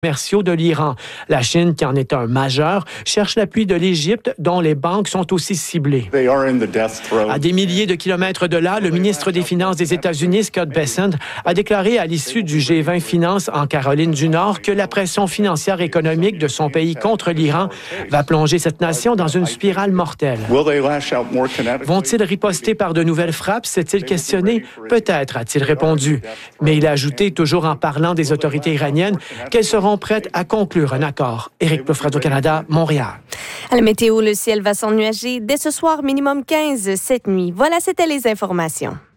commerciaux de l'Iran. La Chine, qui en est un majeur, cherche l'appui de l'Égypte, dont les banques sont aussi ciblées. À des milliers de kilomètres de là, le ministre des Finances des États-Unis, Scott Bessent, a déclaré à l'issue du G20 Finances en Caroline du Nord que la pression financière et économique de son pays contre l'Iran va plonger cette nation dans une spirale mortelle. Vont-ils riposter par de nouvelles frappes, s'est-il questionné? Peut-être, a-t-il répondu. Mais il a ajouté, toujours en parlant des autorités iraniennes, qu'elles seront prêtes à conclure un accord. Éric Plouffe, Radio-Canada, Montréal. À la météo, le ciel va s'ennuager dès ce soir, minimum 15 cette nuit. Voilà, c'était les informations.